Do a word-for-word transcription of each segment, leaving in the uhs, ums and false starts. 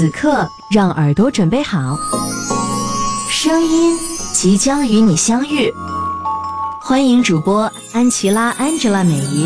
此刻让耳朵准备好，声音即将与你相遇。欢迎主播安琪拉 Angela 美仪。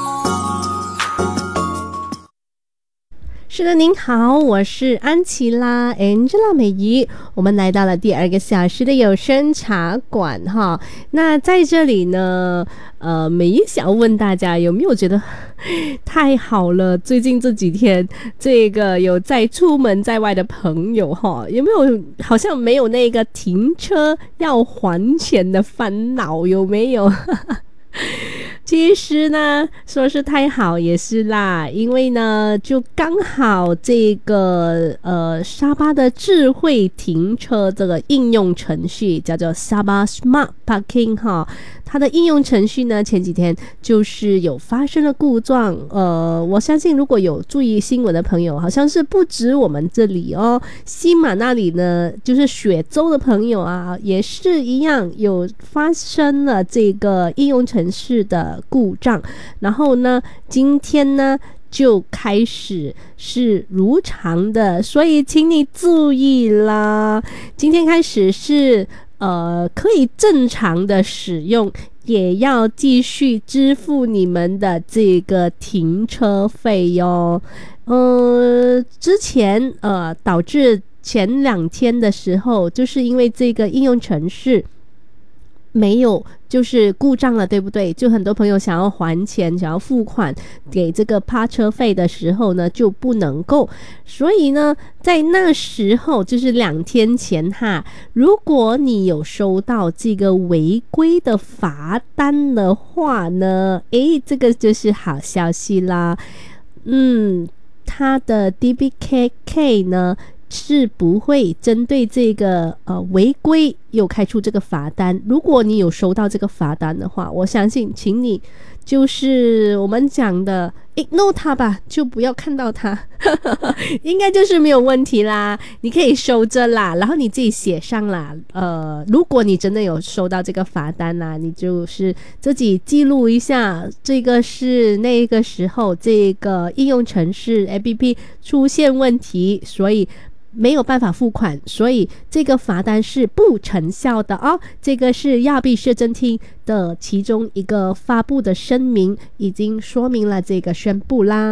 是的，您好，我是安琪拉 Angela 美仪。我们来到了第二个小时的有声茶馆哈。那在这里呢，呃，美仪想要问大家，有没有觉得太好了？最近这几天，这个有在出门在外的朋友哈，有没有好像没有那个停车要还钱的烦恼？有没有？其实呢，说是太好也是啦，因为呢，就刚好这个呃沙巴的智慧停车这个应用程序叫做 Sabah Smart Parking 哈，它的应用程序呢前几天就是有发生了故障，呃，我相信如果有注意新闻的朋友，好像是不止我们这里哦，西马那里呢，就是雪州的朋友啊，也是一样有发生了这个应用程序的故障，然后呢，今天呢就开始是如常的，所以请你注意啦，今天开始是呃可以正常的使用，也要继续支付你们的这个停车费哟。呃，之前呃导致前两天的时候，就是因为这个应用程序没有就是故障了，对不对？就很多朋友想要还钱，想要付款给这个趴车费的时候呢，就不能够。所以呢，在那时候就是两天前哈，如果你有收到这个违规的罚单的话呢，诶，这个就是好消息啦。嗯，它的 D B K K 呢是不会针对这个呃违规有开出这个罚单。如果你有收到这个罚单的话，我相信请你就是我们讲的 ignore 它吧，就不要看到它应该就是没有问题啦，你可以收着啦，然后你自己写上啦，呃，如果你真的有收到这个罚单啦，你就是自己记录一下，这个是那个时候这个应用程式 A P P 出现问题，所以没有办法付款，所以这个罚单是不成效的哦。这个是亚庇市政厅的其中一个发布的声明，已经说明了这个宣布啦。